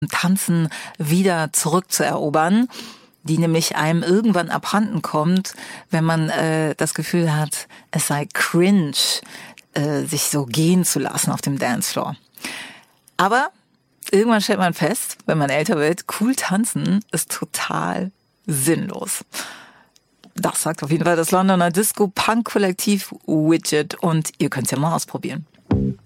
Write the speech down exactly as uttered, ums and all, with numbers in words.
Tanzen wieder zurückzuerobern, die nämlich einem irgendwann abhanden kommt, wenn man äh, das Gefühl hat, es sei cringe, äh, sich so gehen zu lassen auf dem Dancefloor. Aber irgendwann stellt man fest, wenn man älter wird, cool tanzen ist total sinnlos. Das sagt auf jeden Fall das Londoner Disco-Punk-Kollektiv Widget und ihr könnt es ja mal ausprobieren.